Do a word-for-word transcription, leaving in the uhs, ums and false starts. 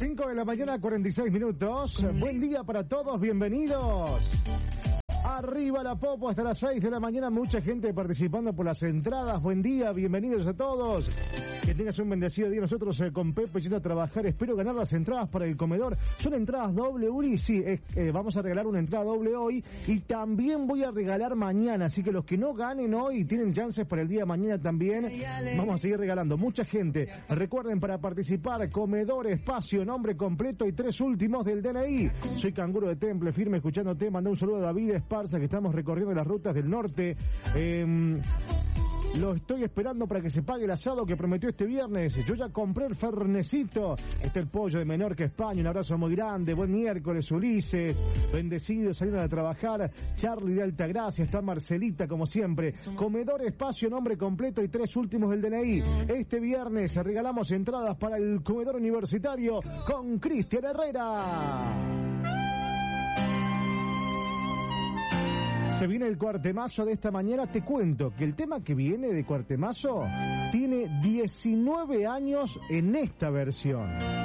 cinco de la mañana, cuarenta y seis minutos. Buen día para todos, bienvenidos. Arriba la Popo hasta las seis de la mañana, mucha gente participando por las entradas. Buen día, bienvenidos a todos. Que tengas un bendecido día. Nosotros eh, con Pepe yendo a trabajar, espero ganar las entradas para el comedor. Son entradas doble, Uri, sí, es, eh, vamos a regalar una entrada doble hoy y también voy a regalar mañana, así que los que no ganen hoy tienen chances para el día de mañana también. Vamos a seguir regalando. Mucha gente. Recuerden, para participar, comedor, espacio, nombre completo y tres últimos del D N I. Soy Canguro de Temple, firme escuchándote. Mandé un saludo a David Esparza, que estamos recorriendo las rutas del norte. Eh, Lo estoy esperando para que se pague el asado que prometió este viernes. Yo ya compré el fernecito. Está el pollo de Menorca, España. Un abrazo muy grande. Buen miércoles, Ulises. Bendecido, saliendo a trabajar. Charlie de Altagracia. Está Marcelita, como siempre. Comedor, espacio, nombre completo y tres últimos del D N I. Este viernes regalamos entradas para el comedor universitario con Cristian Herrera. Se viene el cuartemazo de esta mañana. Te cuento que el tema que viene de cuartemazo tiene diecinueve años en esta versión.